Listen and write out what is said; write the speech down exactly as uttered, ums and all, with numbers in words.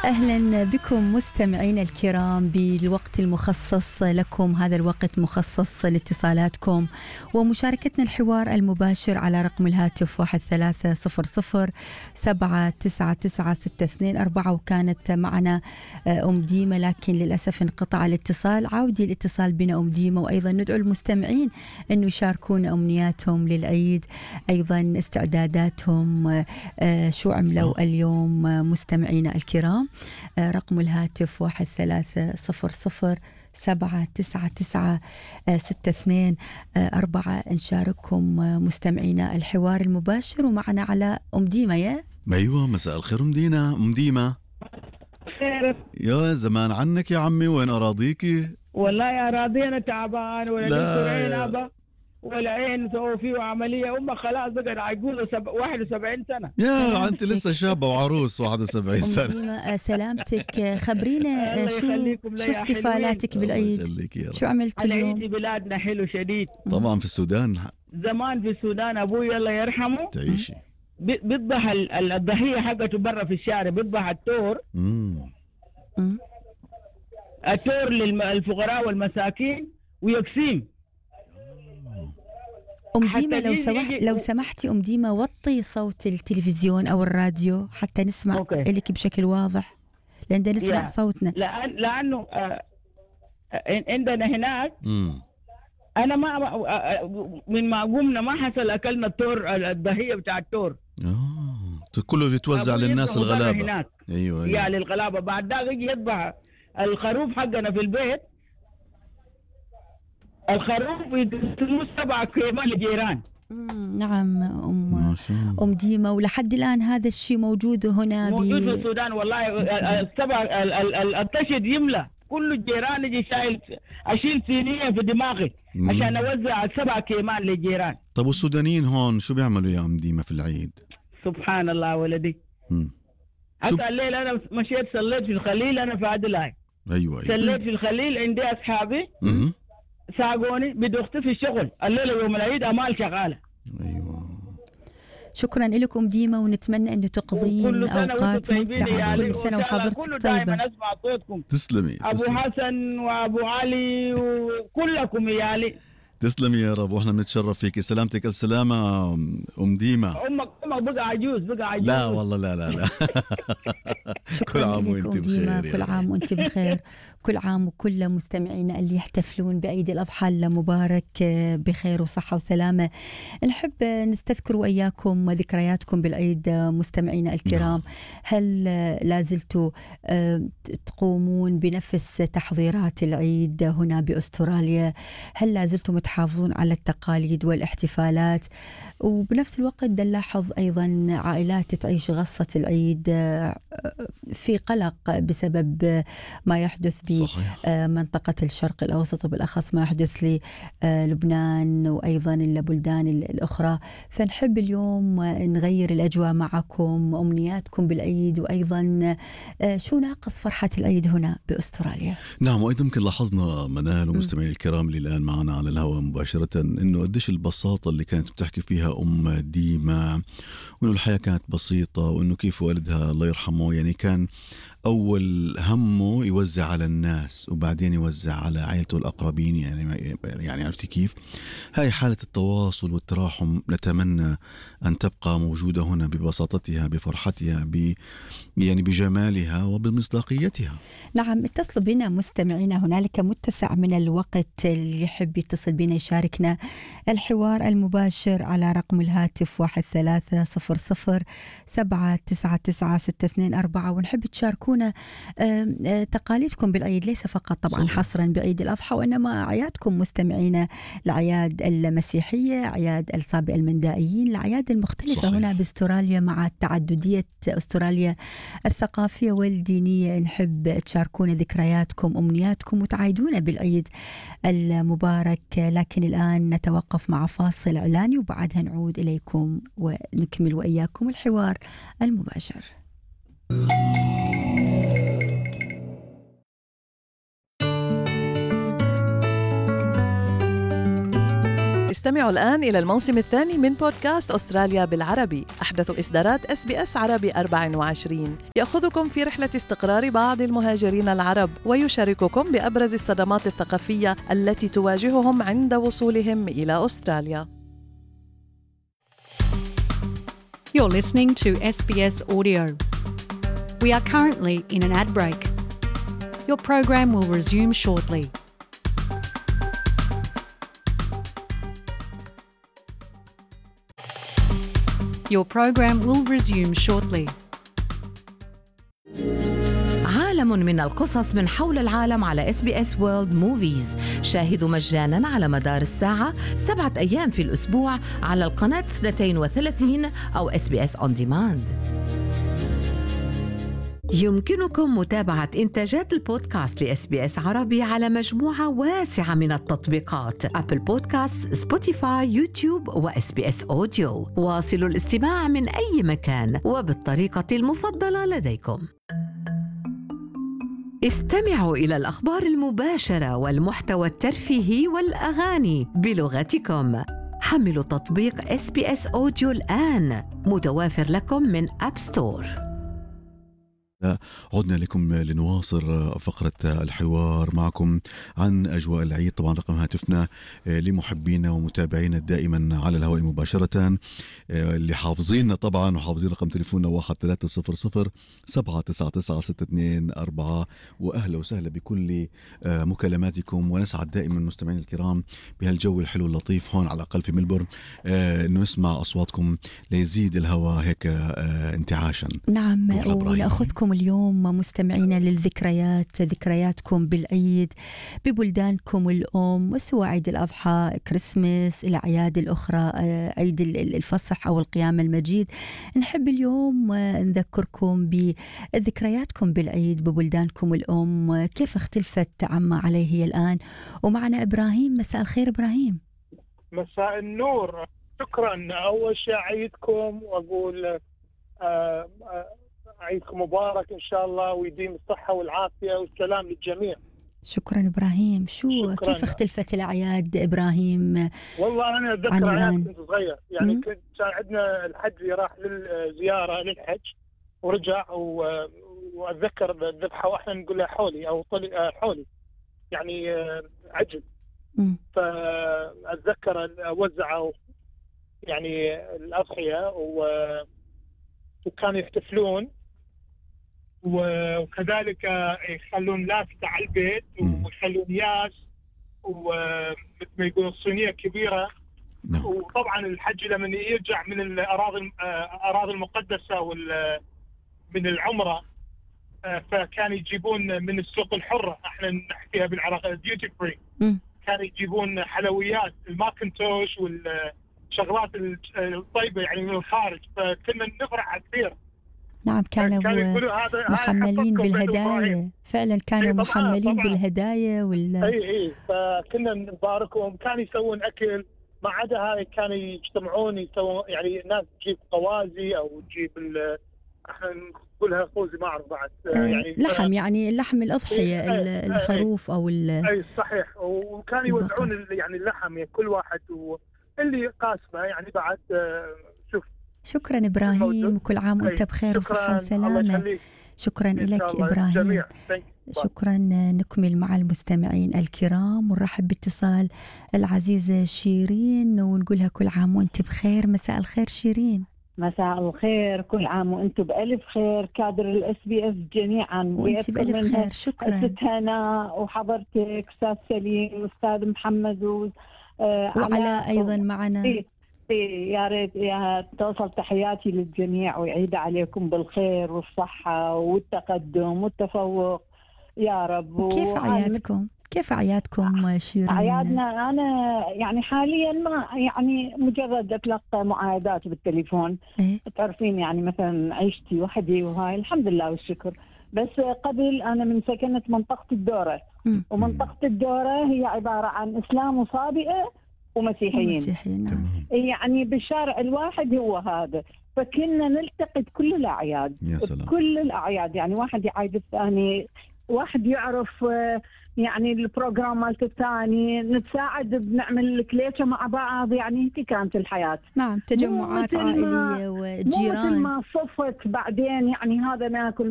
أهلا بكم مستمعين الكرام بالوقت المخصص لكم. هذا الوقت مخصص لاتصالاتكم ومشاركتنا الحوار المباشر على رقم الهاتف واحد ثلاثة صفر صفر سبعة تسعة تسعة ستة اثنين أربعة. وكانت معنا أم ديمة لكن للأسف انقطع الاتصال. عودي الاتصال بنا أم ديمة، وأيضا ندعو المستمعين أنه يشاركون أمنياتهم للعيد، أيضا استعداداتهم، شو عملوا اليوم مستمعينا الكرام. رقم الهاتف واحد ثلاثة صفر صفر سبعة تسعة تسعة ستة اثنين أربعة. نشارككم مستمعينا الحوار المباشر، ومعنا على أم ديمة. يا أيوة، مساء الخير أم دينا. أم ديمة خير. يا زمان عنك يا عمي، وين أراضيكي؟ والله يا راضي أنا تعبان، ولا دكتور عين يا... أبا ولا عين سووا فيه عملية. أمك خلاص بقت عجوزة سب... واحد وسبعين سنة. يا أنت لسه شابة وعروس واحد وسبعين سنة. أم ديمة سلامتك، خبرينا شو شو احتفالاتك بالعيد؟ شو عملت اليوم؟ العيد بلادنا حلو شديد. طبعا في السودان. زمان في السودان أبوي الله يرحمه تعيشي بيذبح الضحية حقته برا في الشارع، بيذبح التور. امم التور للفقراء والمساكين ويقسيم. أم ديمة لو سمحت لو سمحتي أم ديمة وطي صوت التلفزيون أو الراديو حتى نسمع أوكي. لك بشكل واضح، لأن ده نسمع يا. صوتنا. لأن لأنه آه عندنا هناك امم أنا ما من ما قمنا ما حصل أكلنا التور، الضحية بتاع التور. اه كله بيتوزع للناس الغلابة هناك. أيوة, أيوة. يا للغلابة. بعد ذاك يجي يذبح الخروف حقنا في البيت. الخروف يقسموه سبع كيمان للجيران. نعم أم أم ديمة، ولحد الآن هذا الشيء موجود هنا موجود في السودان. والله السبع التشد يملى كل الجيران يجي شايل أشيل صينية في دماغي مم. عشان أوزع السبع كيمان للجيران. طب والسودانيين هون شو بيعملوا يا أم ديمة في العيد؟ سبحان الله ولدي. حتى الليل أنا مشيت صليت في الخليل، أنا في عدلاي. أيوة أيوة. صليت في الخليل، عندي أصحابي مم. ساقوني بدي في الشغل الليلة يوم العيد أمال شغالة. أيوة. شكرا لكم ديمة، ونتمنى أنه تقضين أوقات ممتعة. كل سنة وحضرتك طيبة. أسمع صوتكم. تسلمي أبو تسلمي. حسن وأبو علي وكلكم يا علي. تسلمي يا رب، واحنا بنتشرف فيكي. سلامتك السلامة أم ديمة. أمك أمك بقى عجوز بقى عجوز. لا والله لا لا لا. كل عام وانت بخير. كل عام وانت بخير. كل عام وكل مستمعينا اللي يحتفلون بعيد الأضحى المبارك بخير وصحة وسلامة. نحب نستذكر وإياكم ذكرياتكم بالعيد مستمعينا الكرام. هل لازلتوا تقومون بنفس تحضيرات العيد هنا بأستراليا؟ هل لازلتوا تحافظون على التقاليد والاحتفالات؟ وبنفس الوقت نلاحظ أيضا عائلات تعيش غصة العيد في قلق بسبب ما يحدث بمنطقة الشرق الأوسط، وبالأخص ما يحدث للبنان وأيضا البلدان الأخرى. فنحب اليوم نغير الأجواء معكم، أمنياتكم بالعيد، وأيضا شو ناقص فرحة العيد هنا بأستراليا. نعم، وأيضا يمكن لاحظنا منال ومستمعين الكرام اللي الآن معنا على الهواء مباشرة إنه قديش البساطة اللي كانت بتحكي فيها أم ديمة، وإنه الحياة كانت بسيطة، وإنه كيف والدها الله يرحمه يعني كان أول همه يوزع على الناس وبعدين يوزع على عائلته الأقربين. يعني يعني عرفتي كيف؟ هاي حالة التواصل والتراحم نتمنى أن تبقى موجودة هنا ببساطتها، بفرحتها، ب يعني بجمالها وبمصداقيتها. نعم، اتصلوا بنا مستمعينا. هنالك متسع من الوقت اللي يحب يتصل بنا يشاركنا الحوار المباشر على رقم الهاتف واحد ثلاثة صفر صفر سبعة تسعة تسعة ستة اثنين أربعة. ونحب تشاركونا تقاليدكم بالعيد، ليس فقط طبعا حصرا بعيد الأضحى، وإنما أعيادكم مستمعينا، الأعياد المسيحية، أعياد الصابئ المندائيين، الأعياد المختلفة. صحيح. هنا باستراليا مع تعددية أستراليا الثقافية والدينية. نحب تشاركونا ذكرياتكم، أمنياتكم، وتعايدونا بالعيد المبارك. لكن الآن نتوقف مع فاصل إعلاني، وبعدها نعود إليكم ونكمل وإياكم الحوار المباشر. استمعوا الآن إلى الموسم الثاني من بودكاست أستراليا بالعربي، أحدث إصدارات إس بي إس عربي أربعة وعشرين، يأخذكم في رحلة استقرار بعض المهاجرين العرب ويشارككم بأبرز الصدمات الثقافية التي تواجههم عند وصولهم إلى أستراليا. You're listening to S B S Audio. We are currently in an ad break. Your program will resume shortly. Your program will resume shortly. عالم من القصص من حول العالم على إس بي إس World Movies. شاهدوا مجاناً على مدار الساعة سبعة أيام في الأسبوع على القناة اثنتين وثلاثين أو إس بي إس On Demand. يمكنكم متابعة إنتاجات البودكاست لإس بي إس عربي على مجموعة واسعة من التطبيقات: أبل بودكاست، سبوتيفاي، يوتيوب وإس بي إس أوديو. واصلوا الاستماع من أي مكان وبالطريقة المفضلة لديكم. استمعوا إلى الأخبار المباشرة والمحتوى الترفيهي والأغاني بلغتكم. حملوا تطبيق إس بي إس أوديو الآن، متوافر لكم من أب ستور. عدنا لكم لنواصل فقرة الحوار معكم عن أجواء العيد. طبعا رقم هاتفنا لمحبينا ومتابعينا دائما على الهواء مباشرة، اللي حافظيننا طبعا وحافظين رقم تليفوننا واحد ثلاثة صفر صفر سبعة تسعة تسعة ستة اثنين أربعة. وأهلا وسهلا بكل مكالماتكم، ونسعد دائما مستمعين الكرام بهالجو الحلو اللطيف هون على الأقل في ملبورن إنه نسمع أصواتكم ليزيد الهواء هيك انتعاشا. نعم، ونأخذكم اليوم مستمعينا للذكريات، ذكرياتكم بالعيد ببلدانكم الأم، وسواء عيد الأضحى، كريسمس، الأعياد الأخرى، عيد الفصح أو القيامة المجيد. نحب اليوم نذكركم بذكرياتكم بالعيد ببلدانكم الأم، كيف اختلفت عما عليه هي الآن. ومعنا إبراهيم. مساء الخير إبراهيم. مساء النور، شكرا. أول شيء عيدكم وأقول آه آه عيدكم مبارك إن شاء الله، ويديم الصحة والعافية والسلام للجميع. شكرا إبراهيم. شو شكراً. كيف اختلفت الأعياد إبراهيم؟ والله أنا أتذكر أعياد كنت صغير، يعني م? كنت كان عندنا الحج اللي راح للزيارة للحج ورجع، وأتذكر الذبحة وإحنا نقول لها حولي أو طلي حولي، يعني عجل. م. فأتذكر وزعوا يعني الأضحية وكانوا يحتفلون، وكذلك يخلون لافتة على البيت ويخلون ياس ومثل ما يقولون صينية كبيرة. no. وطبعا الحج لما يرجع من الأراضي الأراضي المقدسة ومن العمرة فكان يجيبون من السوق الحرة، احنا نحكيها بالعراق ديوتي فري، كانوا يجيبون حلويات الماكنتوش والشغلات الطيبة يعني من الخارج، فكنا نفرح كثير. نعم، كانوا محملين بالهدايا، فعلا كانوا طبعاً محملين طبعاً بالهدايا وال اي اي فكنا نباركهم. كانوا يسوون اكل، ما عدا هاي كانوا يجتمعون يسوون، يعني ناس تجيب قوازي او تجيب احنا نقولها خوزي ما اعرف بعد، يعني لحم، يعني اللحم الاضحيه، أي الخروف او ال اي صحيح. وكانوا يوزعون يعني اللحم، يعني كل واحد واللي قاسمه يعني بعد. شوف، شكرا إبراهيم، وكل عام وأنت بخير وصحة وسلامة. شكرا لك إبراهيم. شكرا. نكمل مع المستمعين الكرام ونرحب باتصال العزيزة شيرين ونقولها كل عام وأنت بخير. مساء الخير شيرين. مساء الخير، كل عام وأنتم بألف خير، كادر الإس بي إس جميعا وأنت بألف خير. شكرا. أستاذ هنا وحضرتك أستاذ سليم وأستاذ محمد و... آه وعلى أيضا معنا. إيه. يا ريت يا توصل تحياتي للجميع ويعيد عليكم بالخير والصحة والتقدم والتفوق يا رب. كيف أعيادكم؟ كيف أعيادكم شيرين؟ أعيادنا أنا يعني حاليا ما يعني مجرد أتلقى معايدات بالتليفون. إيه؟ تعرفين يعني مثلا عيشتي وحدي وهاي الحمد لله والشكر. بس قبل أنا من سكنة منطقة الدورة، م. ومنطقة الدورة هي عبارة عن إسلام وصابئة ومسيحيين. مسيحيين. يعني بالشارع الواحد هو هذا، فكنا نلتقي كل الأعياد. يا سلام. كل الأعياد، يعني واحد يعايد الثاني واحد يعرف يعني البروجرام مالت الثاني، نتساعد بنعمل الكليشة مع بعض، يعني هيك كانت الحياة. نعم، تجمعات عائلية وجيران. مو مثل ما صفت بعدين يعني هذا ناكل